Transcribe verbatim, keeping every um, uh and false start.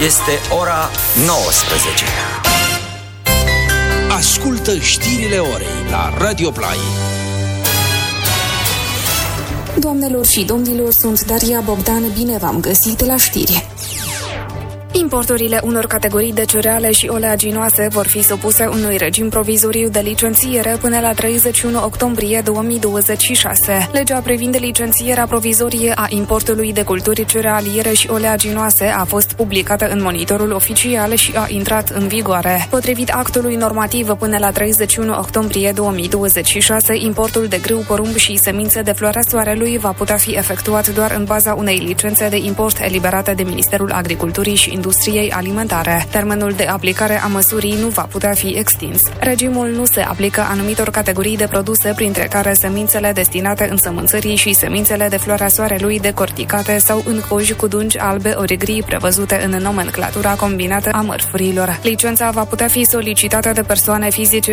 Este ora nouăsprezece. Ascultă știrile orei la Radio Play. Doamnelor și domnilor, sunt Daria Bogdan, bine v-am găsit la știri. Importurile unor categorii de cereale și oleaginoase vor fi supuse unui regim provizoriu de licențiere până la treizeci și unu octombrie două mii douăzeci și șase. Legea privind licențierea provizorie a importului de culturi cerealiere și oleaginoase a fost publicată în Monitorul Oficial și a intrat în vigoare. Potrivit actului normativ, până la treizeci și unu octombrie două mii douăzeci și șase, importul de grâu, porumb și semințe de floarea soarelui va putea fi efectuat doar în baza unei licențe de import eliberate de Ministerul Agriculturii și Industriei Alimentare. Termenul de aplicare a măsurii nu va putea fi extins. Regimul nu se aplică anumitor categorii de produse, printre care semințele destinate însămânțării și semințele de floarea soarelui decorticate sau în coji cu dungi albe ori gri prevăzute în nomenclatura combinată a mărfurilor. Licența va putea fi solicitată de persoane fizice